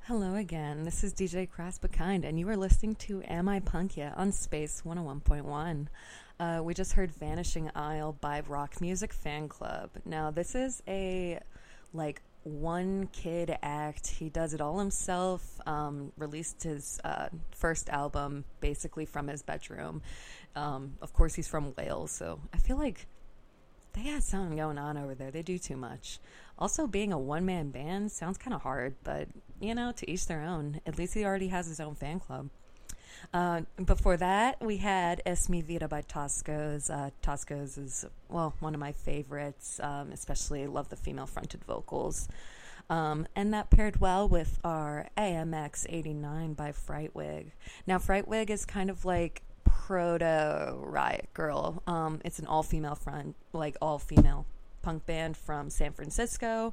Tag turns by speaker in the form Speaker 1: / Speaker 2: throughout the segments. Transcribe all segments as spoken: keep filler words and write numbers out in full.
Speaker 1: Hello again. This is D J Craspakind, and you are listening to Am I Punk Yet on Space one oh one point one. Uh, we just heard Vanishing Isle by Rock Music Fan Club. Now, this is a, like, one kid act. He does it all himself, um, released his uh, first album basically from his bedroom. Um, of course, he's from Wales, so I feel like they got something going on over there. They do too much. Also, being a one-man band sounds kind of hard, but, you know, to each their own. At least he already has his own fan club. Uh, before that, we had Es Mi Vida by Toscos. Uh, Toscos is, well, one of my favorites, um, especially love the female-fronted vocals. Um, and that paired well with our A M X eighty-nine by Frightwig. Now, Frightwig is kind of like proto Riot Girl. Um, it's an all-female front, like all-female punk band from San Francisco,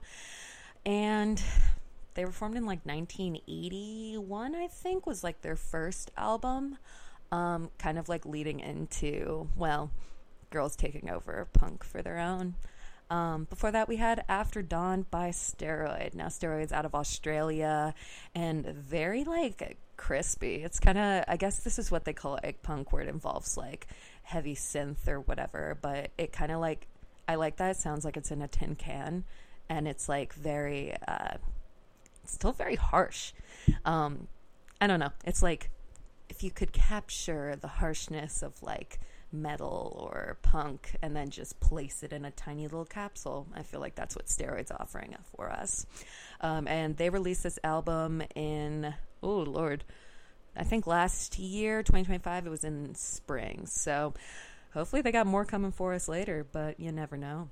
Speaker 1: and they were formed in like nineteen eighty-one, I think, was like their first album, um, kind of like leading into, well, girls taking over punk for their own. Um, before that, we had After Dawn by Steroid. Now, Steroid's out of Australia and very, like, crispy. It's kind of, I guess this is what they call egg punk, where it involves, like, heavy synth or whatever, but it kind of, like, I like that. It sounds like it's in a tin can, and it's, like, very, uh, still very harsh. Um, I don't know. It's like, if you could capture the harshness of, like, metal or punk and then just place it in a tiny little capsule, I feel like that's what Steroid's offering for us. Um, and they released this album in, oh Lord, I think last year, twenty twenty-five, it was in spring. So hopefully they got more coming for us later, but you never know.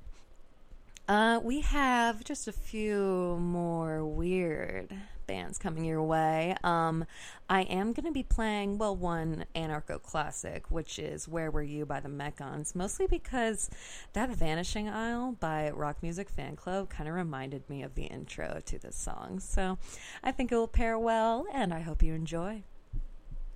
Speaker 1: Uh, we have just a few more weird bands coming your way. Um, I am going to be playing, well, one anarcho-classic, which is Where Were You by the Mekons, mostly because that Vanishing Isle by Rock Music Fan Club kind of reminded me of the intro to this song. So I think it will pair well, and I hope you enjoy.